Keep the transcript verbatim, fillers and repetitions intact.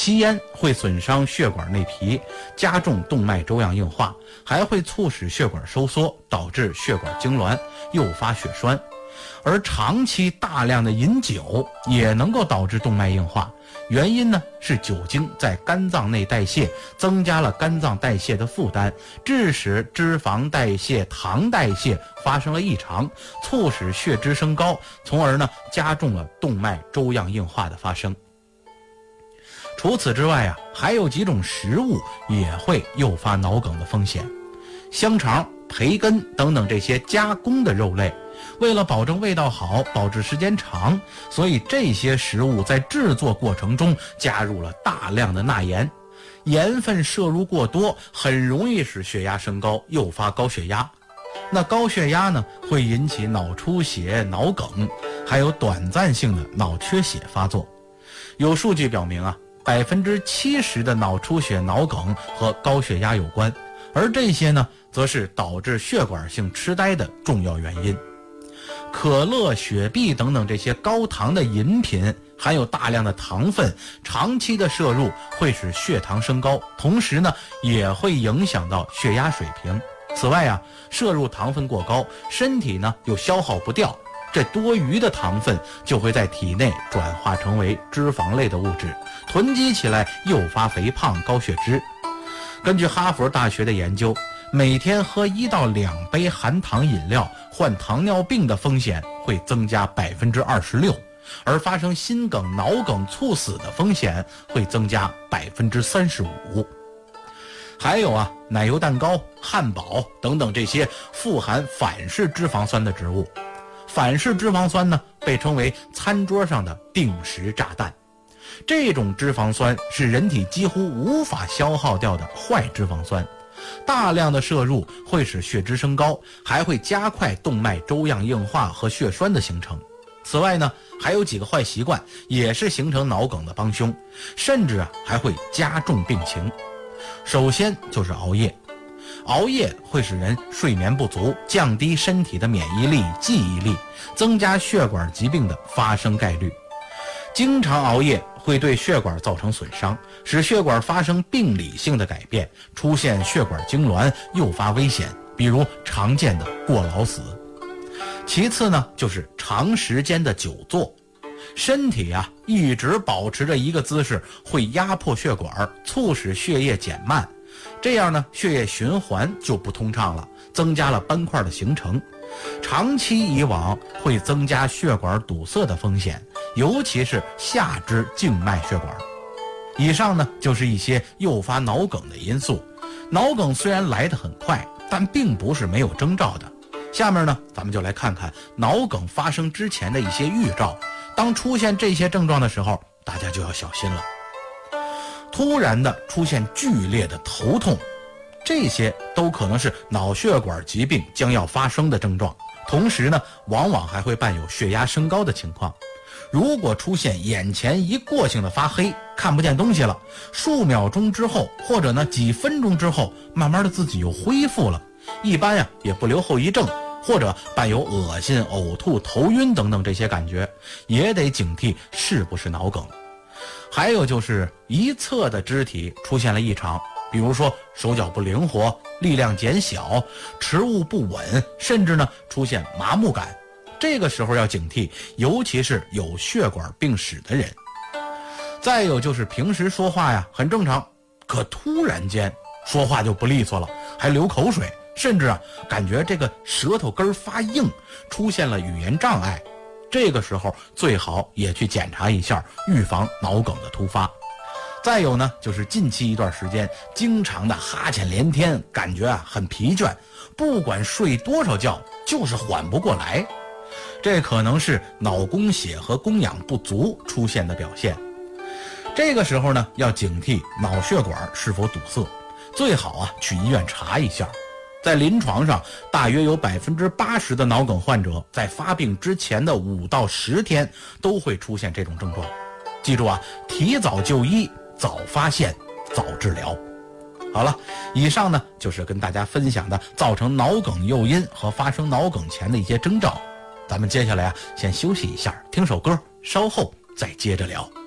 吸烟会损伤血管内皮，加重动脉粥样硬化，还会促使血管收缩，导致血管痉挛，诱发血栓。而长期大量的饮酒也能够导致动脉硬化，原因呢是酒精在肝脏内代谢，增加了肝脏代谢的负担，致使脂肪代谢、糖代谢发生了异常，促使血脂升高，从而呢加重了动脉粥样硬化的发生。除此之外啊，还有几种食物也会诱发脑梗的风险，香肠、培根等等这些加工的肉类，为了保证味道好、保质时间长，所以这些食物在制作过程中加入了大量的钠盐，盐分摄入过多，很容易使血压升高，诱发高血压。那高血压呢，会引起脑出血、脑梗，还有短暂性的脑缺血发作。有数据表明啊，百分之七十的脑出血、脑梗和高血压有关，而这些呢，则是导致血管性痴呆的重要原因。可乐、雪碧等等这些高糖的饮品含有大量的糖分，长期的摄入会使血糖升高，同时呢，也会影响到血压水平。此外啊，摄入糖分过高，身体呢又消耗不掉，这多余的糖分就会在体内转化成为脂肪类的物质，囤积起来，诱发肥胖、高血脂。根据哈佛大学的研究，每天喝一到两杯含糖饮料，患糖尿病的风险会增加百分之二十六，而发生心梗、脑梗、猝死的风险会增加百分之三十五。还有啊，奶油蛋糕、汉堡等等这些富含反式脂肪酸的植物。反式脂肪酸呢，被称为餐桌上的定时炸弹。这种脂肪酸是人体几乎无法消耗掉的坏脂肪酸，大量的摄入会使血脂升高，还会加快动脉粥样硬化和血栓的形成。此外呢，还有几个坏习惯也是形成脑梗的帮凶，甚至啊还会加重病情。首先就是熬夜，熬夜会使人睡眠不足，降低身体的免疫力、记忆力，增加血管疾病的发生概率。经常熬夜会对血管造成损伤，使血管发生病理性的改变，出现血管痉挛，诱发危险，比如常见的过劳死。其次呢，就是长时间的久坐，身体啊一直保持着一个姿势，会压迫血管，促使血液减慢，这样呢，血液循环就不通畅了，增加了斑块的形成。长期以往会增加血管堵塞的风险，尤其是下肢静脉血管。以上呢，就是一些诱发脑梗的因素。脑梗虽然来得很快，但并不是没有征兆的。下面呢，咱们就来看看脑梗发生之前的一些预兆。当出现这些症状的时候，大家就要小心了。突然的出现剧烈的头痛，这些都可能是脑血管疾病将要发生的症状，同时呢，往往还会伴有血压升高的情况。如果出现眼前一过性的发黑，看不见东西了，数秒钟之后，或者呢几分钟之后，慢慢的自己又恢复了，一般呀也不留后遗症，或者伴有恶心、呕吐、头晕等等这些感觉，也得警惕是不是脑梗。还有就是一侧的肢体出现了异常，比如说手脚不灵活、力量减小、持物不稳，甚至呢出现麻木感，这个时候要警惕，尤其是有血管病史的人。再有就是平时说话呀很正常，可突然间说话就不利索了，还流口水，甚至啊感觉这个舌头根发硬，出现了语言障碍。这个时候最好也去检查一下，预防脑梗的突发。再有呢，就是近期一段时间经常的哈欠连天，感觉啊很疲倦，不管睡多少觉就是缓不过来，这可能是脑供血和供氧不足出现的表现。这个时候呢，要警惕脑血管是否堵塞，最好啊去医院查一下。在临床上，大约有百分之八十的脑梗患者在发病之前的五到十天都会出现这种症状。记住啊，提早就医，早发现，早治疗。好了，以上呢就是跟大家分享的造成脑梗诱因和发生脑梗前的一些征兆。咱们接下来啊，先休息一下，听首歌，稍后再接着聊。